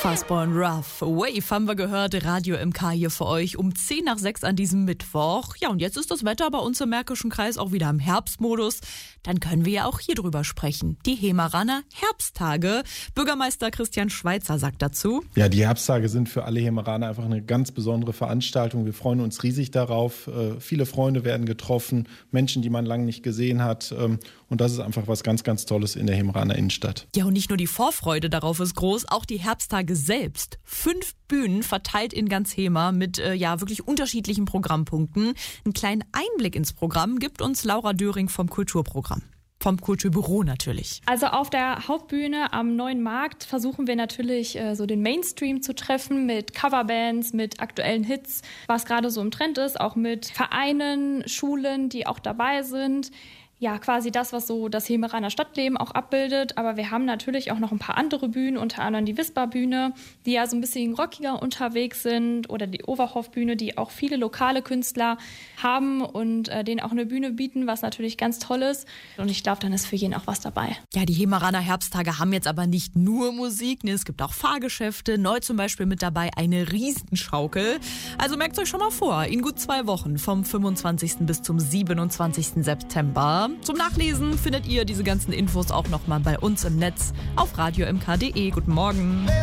Fastborn Rough Wave haben wir gehört, Radio MK hier für euch um 5:10 an diesem Mittwoch. Ja, und jetzt ist das Wetter bei uns im Märkischen Kreis auch wieder im Herbstmodus. Dann können wir ja auch hier drüber sprechen. Die Hemeraner Herbsttage. Bürgermeister Christian Schweitzer sagt dazu: Ja, die Herbsttage sind für alle Hemeraner einfach eine ganz besondere Veranstaltung. Wir freuen uns riesig darauf. Viele Freunde werden getroffen, Menschen, die man lange nicht gesehen hat. Und das ist einfach was ganz, ganz Tolles in der Hemeraner Innenstadt. Ja, und nicht nur die Vorfreude darauf ist groß, auch die Herbsttage selbst. 5 Bühnen verteilt in ganz Hemer mit wirklich unterschiedlichen Programmpunkten. Einen kleinen Einblick ins Programm gibt uns Laura Döring vom Kulturprogramm. Vom Kulturbüro natürlich. Also auf der Hauptbühne am Neuen Markt versuchen wir natürlich so den Mainstream zu treffen mit Coverbands, mit aktuellen Hits, was gerade so im Trend ist, auch mit Vereinen, Schulen, die auch dabei sind. Ja, quasi das, was so das Hemeraner Stadtleben auch abbildet. Aber wir haben natürlich auch noch ein paar andere Bühnen, unter anderem die Wisper-Bühne, die ja so ein bisschen rockiger unterwegs sind, oder die Overhoff-Bühne, die auch viele lokale Künstler haben und denen auch eine Bühne bieten, was natürlich ganz toll ist. Und ich glaube, dann ist für jeden auch was dabei. Ja, die Hemeraner Herbsttage haben jetzt aber nicht nur Musik, es gibt auch Fahrgeschäfte. Neu zum Beispiel mit dabei eine Riesenschaukel. Also merkt euch schon mal vor, in gut 2 Wochen, vom 25. bis zum 27. September. Zum Nachlesen findet ihr diese ganzen Infos auch nochmal bei uns im Netz auf radiomk.de. Guten Morgen.